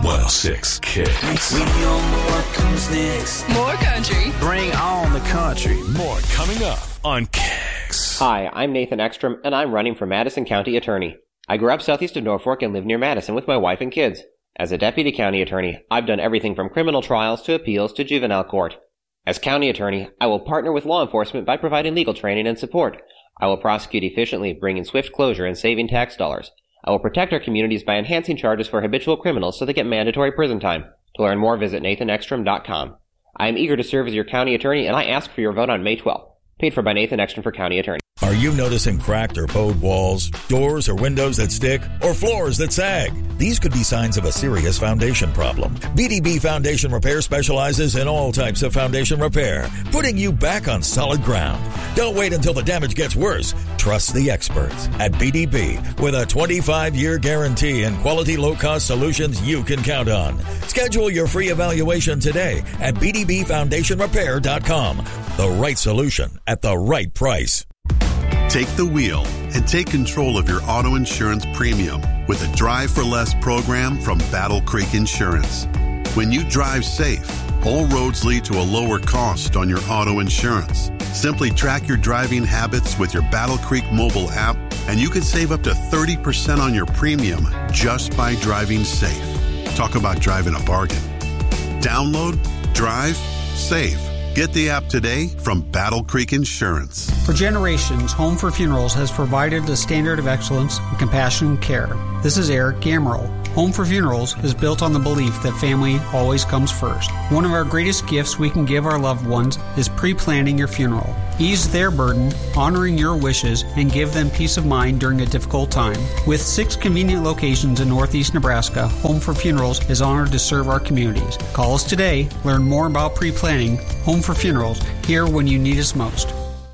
106 Kicks. We know what comes next. More country. Bring on the country. More coming up on Kicks. Hi, I'm Nathan Ekstrom, and I'm running for Madison County Attorney. I grew up southeast of Norfolk and live near Madison with my wife and kids. As a deputy county attorney, I've done everything from criminal trials to appeals to juvenile court. As county attorney, I will partner with law enforcement by providing legal training and support. I will prosecute efficiently, bringing swift closure and saving tax dollars. I will protect our communities by enhancing charges for habitual criminals so they get mandatory prison time. To learn more, visit nathanekstrom.com. I am eager to serve as your county attorney, and I ask for your vote on May 12th. Paid for by Nathan Ekstrom for County Attorney. Are you noticing cracked or bowed walls, doors or windows that stick, or floors that sag? These could be signs of a serious foundation problem. BDB Foundation Repair specializes in all types of foundation repair, putting you back on solid ground. Don't wait until the damage gets worse. Trust the experts at BDB with a 25-year guarantee and quality low-cost solutions you can count on. Schedule your free evaluation today at bdbfoundationrepair.com. The right solution at the right price. Take the wheel and take control of your auto insurance premium with a Drive for Less program from Battle Creek Insurance. When you drive safe, all roads lead to a lower cost on your auto insurance. Simply track your driving habits with your Battle Creek mobile app, and you can save up to 30% on your premium just by driving safe. Talk about driving a bargain. Download, drive, save. Get the app today from Battle Creek Insurance. For generations, Home for Funerals has provided a standard of excellence and compassionate care. This is Eric Gammerl. Home for Funerals is built on the belief that family always comes first. One of our greatest gifts we can give our loved ones is pre-planning your funeral. Ease their burden, honoring your wishes, and give them peace of mind during a difficult time. With 6 convenient locations in northeast Nebraska, Home for Funerals is honored to serve our communities. Call us today. Learn more about pre-planning. Home for Funerals, here when you need us most.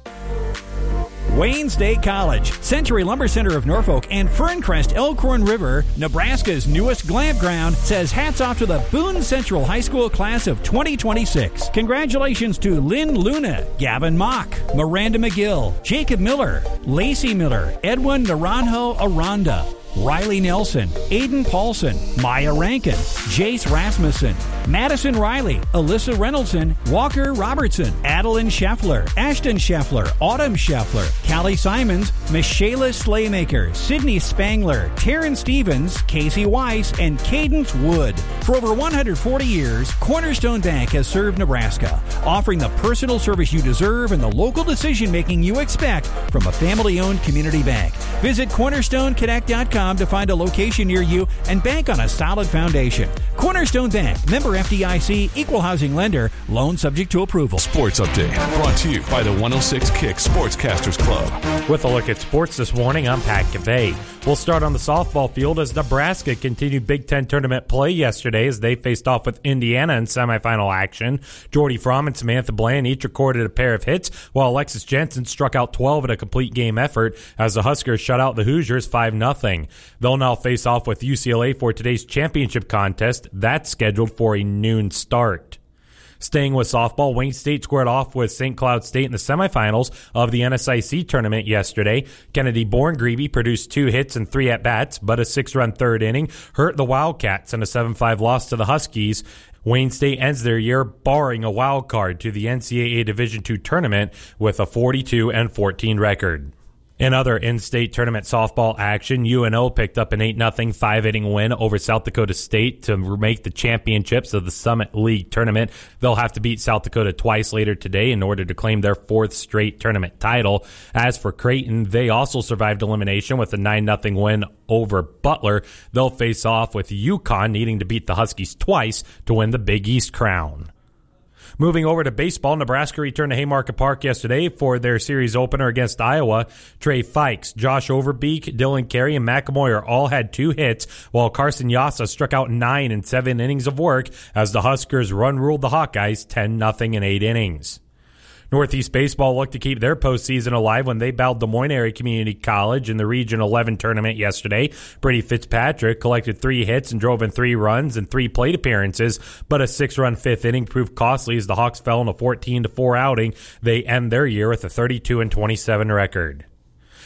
Wayne State College, Century Lumber Center of Norfolk, and Ferncrest Elkhorn River, Nebraska's newest glam ground, says hats off to the Boone Central High School class of 2026. Congratulations to Lynn Luna, Gavin Mock, Miranda McGill, Jacob Miller, Lacey Miller, Edwin Naranjo Aranda, Riley Nelson, Aiden Paulson, Maya Rankin, Jace Rasmussen, Madison Riley, Alyssa Reynoldson, Walker Robertson, Adeline Scheffler, Ashton Scheffler, Autumn Scheffler, Callie Simons, Michaela Slaymaker, Sydney Spangler, Taryn Stevens, Casey Weiss, and Cadence Wood. For over 140 years, Cornerstone Bank has served Nebraska, offering the personal service you deserve and the local decision-making you expect from a family-owned community bank. Visit CornerstoneConnect.com to find a location near you and bank on a solid foundation. Cornerstone Bank, member FDIC, equal housing lender, loan subject to approval. Sports Update brought to you by the 106 Kicks Sportscasters Club. With a look at sports this morning, I'm Pat Cavey. We'll start on the softball field as Nebraska continued Big Ten tournament play yesterday as they faced off with Indiana in semifinal action. Jordy Fromm and Samantha Bland each recorded a pair of hits, while Alexis Jensen struck out 12 in a complete game effort as the Huskers shut out the Hoosiers 5-0. They'll now face off with UCLA for today's championship contest. That's scheduled for a noon start. Staying with softball, Wayne State squared off with St. Cloud State in the semifinals of the NSIC tournament yesterday. Kennedy Born-Grebe produced 2 hits and 3 at-bats, but a 6-run third inning hurt the Wildcats in a 7-5 loss to the Huskies. Wayne State ends their year barring a wild card to the NCAA Division II tournament with a 42-14 record. In other in-state tournament softball action, UNO picked up an 8-0 5-inning win over South Dakota State to make the championships of the Summit League tournament. They'll have to beat South Dakota twice later today in order to claim their 4th straight tournament title. As for Creighton, they also survived elimination with a 9-0 win over Butler. They'll face off with UConn needing to beat the Huskies twice to win the Big East crown. Moving over to baseball, Nebraska returned to Haymarket Park yesterday for their series opener against Iowa. Trey Fikes, Josh Overbeek, Dylan Carey, and Matt Moyer all had 2 hits, while Carson Yassa struck out 9 in 7 innings of work as the Huskers run-ruled the Hawkeyes 10-0 in 8 innings. Northeast Baseball looked to keep their postseason alive when they battled Des Moines Area Community College in the Region 11 tournament yesterday. Brady Fitzpatrick collected 3 hits and drove in 3 runs and 3 plate appearances, but a 6-run 5th inning proved costly as the Hawks fell in a 14-4 outing. They end their year with a 32-27 record.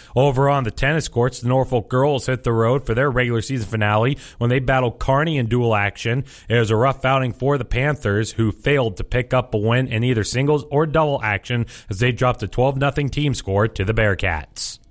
Over on the tennis courts, the Norfolk girls hit the road for their regular season finale when they battled Kearney in dual action. It was a rough outing for the Panthers, who failed to pick up a win in either singles or double action as they dropped a 12-0 team score to the Bearcats.